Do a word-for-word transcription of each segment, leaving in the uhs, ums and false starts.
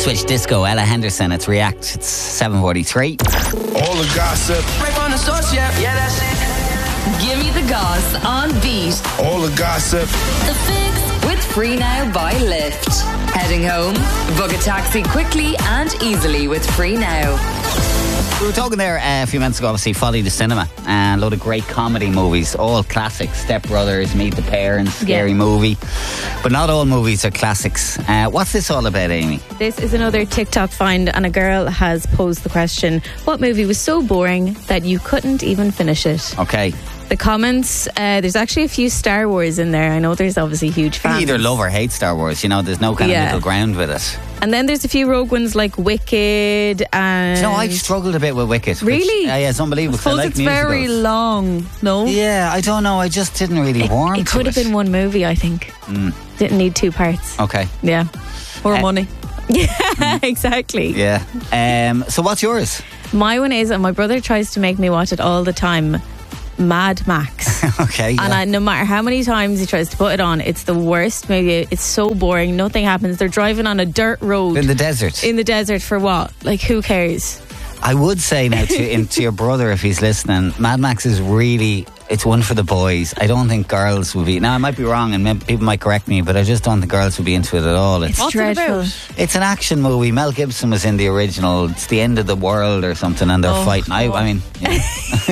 Nightwish Disco, Ella Henderson. It's React. It's seven forty-three. All the gossip. Right on the source, yeah, yeah, that's it. Give me the goss on Beat. All the gossip. The Fix with Free Now by Lyft. Heading home? Book a taxi quickly and easily with Free Now. We were talking there uh, a few minutes ago, obviously, Folly the Cinema, and a load of great comedy movies, all classics. Step Brothers, Meet the Parents, Scary Yeah. Movie. But not all movies are classics. Uh, what's this all about, Amy? This is another TikTok find, and a girl has posed the question: what movie was so boring that you couldn't even finish it? Okay. The comments, uh, there's actually a few Star Wars in there. I know there's obviously huge You fans. either love or hate Star Wars, you know, there's no kind Yeah. of middle ground with it. And then there's a few rogue ones like Wicked and... You know, I've struggled a bit with Wicked. Really? Which, uh, yeah, it's unbelievable. 'cause I Suppose like it's musicals. very long, no? Yeah, I don't know. I just didn't really It, warm it to could have it. been one movie, I think. Mm. Didn't need two parts. Okay. Yeah. Or Uh, money. Yeah, exactly. Yeah. Um, so what's yours? My one is, and my brother tries to make me watch it all the time, Mad Max. Okay. And yeah. I, no matter how many times he tries to put it on, it's the worst movie. It's so boring. Nothing happens. They're driving on a dirt road In the desert. in the desert for what? Like, who cares? I would say now to, in, to your brother, if he's listening, Mad Max is really, it's one for the boys. I don't think girls would be, now I might be wrong and maybe people might correct me, but I just don't think girls would be into it at all. It's, It's What's it dreadful. about? it's an action movie. Mel Gibson was in the original. It's the end of the world or something, and they're Oh, fighting. I, I mean, yeah.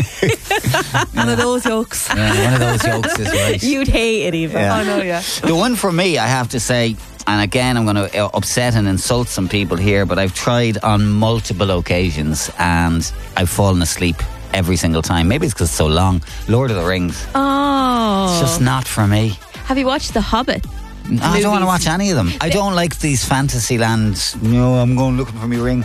One of those jokes. Yeah, one of those jokes is right. You'd hate it even. Yeah. I know, yeah. The one for me, I have to say, and again, I'm going to upset and insult some people here, but I've tried on multiple occasions and I've fallen asleep every single time. Maybe it's because it's so long. Lord of the Rings. Oh. It's just not for me. Have you watched The Hobbit? No, I don't want to Movies. watch any of them. I don't like these fantasy lands. No, I'm going looking for my ring.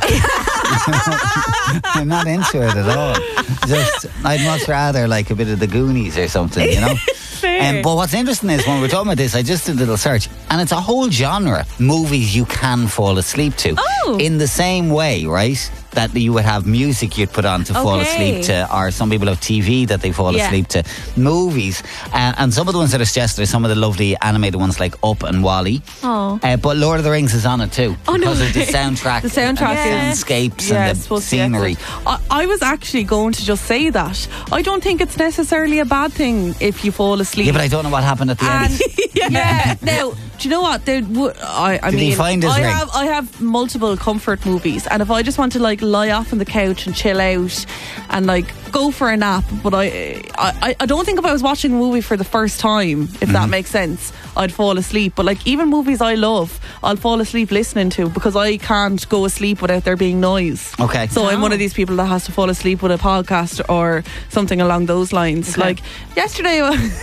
I'm not into it at all. Just, I'd much rather like a bit of the Goonies or something, you know. Fair. Um, but what's interesting is when we're talking about this, I just did a little search, and it's a whole genre movies you can fall asleep to. Oh. In the same way, right? That you would have music you'd put on to fall Okay. asleep to, or some people have T V that they fall Yeah. asleep to. Movies, uh, and some of the ones that are suggested are some of the lovely animated ones like Up and Wall-E. Oh. Uh, but Lord of the Rings is on it too. Oh, no because of the way. soundtrack. The soundtrack and is- soundscapes Yeah, and it's the supposed to be scenery. excellent. I, I was actually going to just say that. I don't think it's necessarily a bad thing if you fall asleep. Yeah, but I don't know what happened at the And end. yeah, now do you know what? There, w- I, I Did he mean, find his I ring? have I have multiple comfort movies, and if I just want to like lie off on the couch and chill out and like go for a nap, but I I, I don't think if I was watching a movie for the first time, if Mm-hmm. that makes sense, I'd fall asleep. But like even movies I love, I'll fall asleep listening to because I can't go asleep without there being noise. Okay. So I'm one of these people that has to fall asleep with a podcast or something along those lines. Okay. Like yesterday,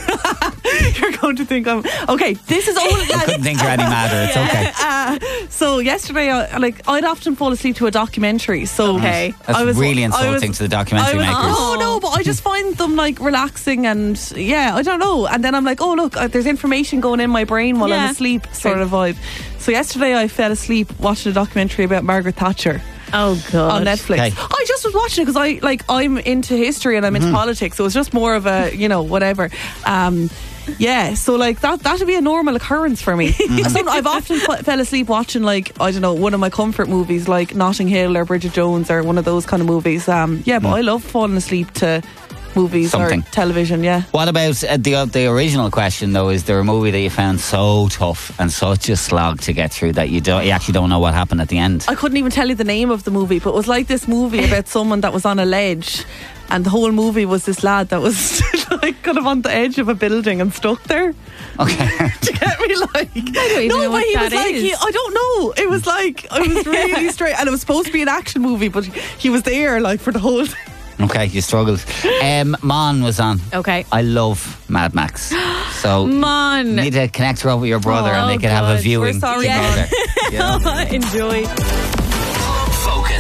you're going to think I'm okay. This is only I couldn't think you're any madder. It's okay. uh, so yesterday, I, like I'd often fall asleep to a documentary. So Okay. That's I was really I insulting was- to the documentary I was- makers. Oh no, but I just find them like relaxing and yeah, I don't know. And then I'm like, oh look, uh, there's information going in my brain while Yeah. I'm asleep, sort True. of vibe. So yesterday, I fell asleep watching a documentary about Margaret Thatcher Oh, God. on Netflix. Okay. I just was watching it because I like I'm into history and I'm into politics, so it's just more of a you know whatever. Um, yeah, so like that that would be a normal occurrence for me. So I've often f- fell asleep watching like I don't know one of my comfort movies like Notting Hill or Bridget Jones or one of those kind of movies. Um, yeah, but I love falling asleep to movies Something. or television. Yeah. What about uh, the the original question though? Is there a movie that you found so tough and such a slog to get through that you don't you actually don't know what happened at the end? I couldn't even tell you the name of the movie, but it was like this movie about someone that was on a ledge, and the whole movie was this lad that was like kind of on the edge of a building and stuck there. Okay. To get me like, don't even no, know but what he that was like, is. he, I don't know. It was like it was really straight, and it was supposed to be an action movie, but he was there like for the whole. Okay, you struggled. Um, Mon was on. Okay. I love Mad Max. So Mon. you need to connect her up with your brother and Oh, they can have a God. viewing We're sorry, together. Yeah. You know? Enjoy. Focus on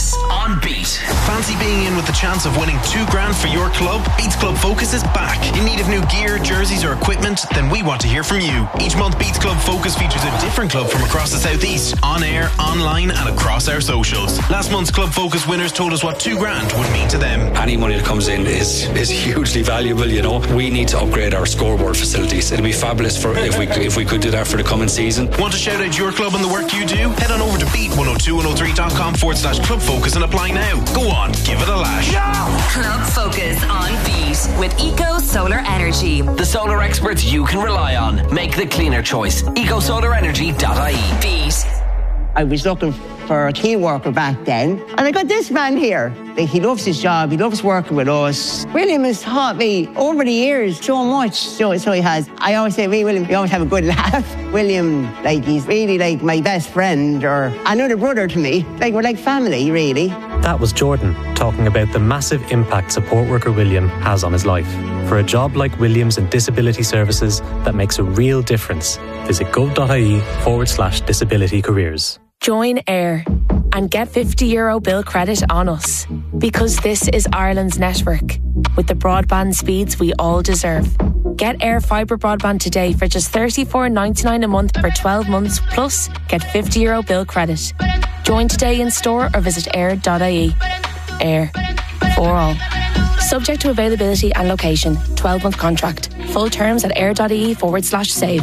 on Beat. Fancy being in with the chance of winning two grand for your club? Beats Club Focus is back. In need of new gear, jerseys or equipment? Then we want to hear from you. Each month Beats Club Focus features a different club from across the southeast, on air, online and across our socials. Last month's Club Focus winners told us what two grand would mean to them. Any money that comes in is, is hugely valuable, you know. We need to upgrade our scoreboard facilities. It'd be fabulous for if we if we could do that for the coming season. Want to shout out your club and the work you do? Head on over to beat one oh two one oh three dot com forward slash club focus and apply now. Go on, give it a lash. Club Focus on Beat with Eco Solar Energy. The solar experts you can rely on. Make the cleaner choice. eco solar energy dot I E. Beat. I was looking for a key worker back then, and I got this man here. Like, he loves his job, he loves working with us. William has taught me over the years so much, so, so he has. I always say, me, William, we always have a good laugh. William, like, he's really like my best friend or another brother to me. Like, we're like family, really. That was Jordan talking about the massive impact support worker William has on his life. For a job like William's in disability services that makes a real difference, visit gov.ie forward slash disability careers. Join AIR and get fifty euro bill credit on us, because this is Ireland's network with the broadband speeds we all deserve. Get AIR fibre broadband today for just thirty-four ninety-nine a month for twelve months, plus get fifty euro bill credit. Join today in store or visit air dot I E. AIR, for all. Subject to availability and location. twelve month contract. Full terms at air.ie forward slash save.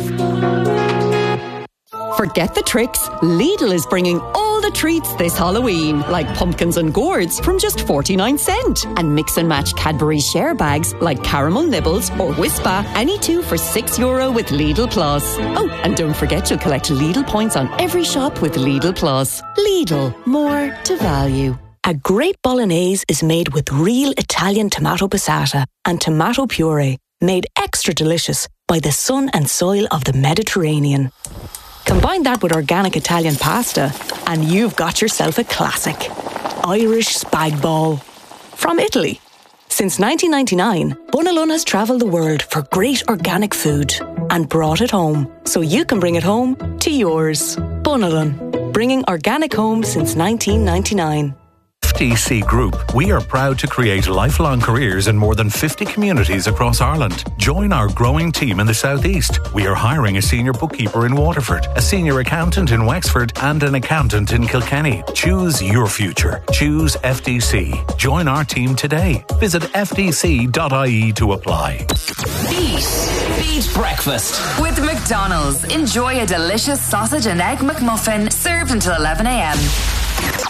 Forget the tricks. Lidl is bringing all the treats this Halloween, like pumpkins and gourds from just forty-nine cent. And mix and match Cadbury share bags like caramel nibbles or Whispa, any two for six euro with Lidl Plus. Oh, and don't forget you'll collect Lidl points on every shop with Lidl Plus. Lidl, more to value. A great bolognese is made with real Italian tomato passata and tomato puree, made extra delicious by the sun and soil of the Mediterranean. Combine that with organic Italian pasta and you've got yourself a classic. Irish spag bol. From Italy. Since nineteen ninety-nine, Bunalun has travelled the world for great organic food and brought it home, so you can bring it home to yours. Bunalun, bringing organic home since nineteen ninety-nine. F D C Group, we are proud to create lifelong careers in more than fifty communities across Ireland. Join our growing team in the southeast. We are hiring a senior bookkeeper in Waterford, a senior accountant in Wexford, and an accountant in Kilkenny. Choose your future. Choose F D C. Join our team today. Visit f d c dot I E to apply. Beat. Beat breakfast. With McDonald's. Enjoy a delicious sausage and egg McMuffin served until eleven a.m.